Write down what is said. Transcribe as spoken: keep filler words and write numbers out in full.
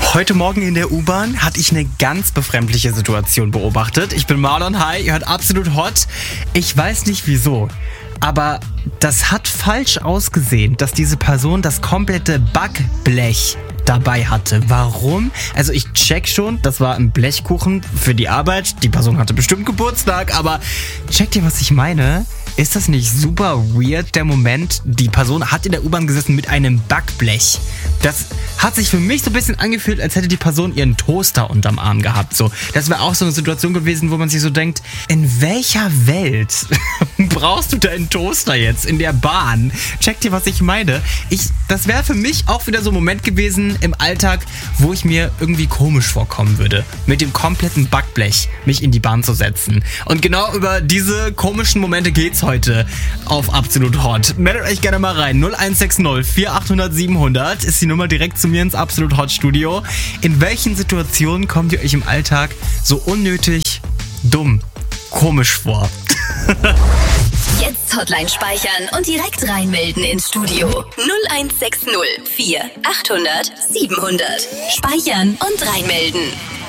Heute Morgen in der U-Bahn hatte ich eine ganz befremdliche Situation beobachtet. Ich bin Marlon, hi, ihr hört Absolut Hot. Ich weiß nicht wieso, aber das hat falsch ausgesehen, dass diese Person das komplette Backblech dabei hatte. Warum? Also ich check schon, das war ein Blechkuchen für die Arbeit. Die Person hatte bestimmt Geburtstag, aber checkt ihr, was ich meine? Ist das nicht super weird, der Moment? Die Person hat in der U-Bahn gesessen mit einem Backblech. Das hat sich für mich so ein bisschen angefühlt, als hätte die Person ihren Toaster unterm Arm gehabt. So, das wäre auch so eine Situation gewesen, wo man sich so denkt, in welcher Welt brauchst du deinen Toaster jetzt in der Bahn? Checkt ihr, was ich meine? Ich, das wäre für mich auch wieder so ein Moment gewesen im Alltag, wo ich mir irgendwie komisch vorkommen würde, mit dem kompletten Backblech mich in die Bahn zu setzen. Und genau über diese komischen Momente geht's heute auf Absolut Hot. Meldet euch gerne mal rein. null eins sechs null vier acht null null sieben null null ist die Nummer direkt zu mir ins Absolut Hot Studio. In welchen Situationen kommt ihr euch im Alltag so unnötig, dumm, komisch vor? Jetzt Hotline speichern und direkt reinmelden ins Studio. null eins sechs null vier acht null null sieben null null. Speichern und reinmelden.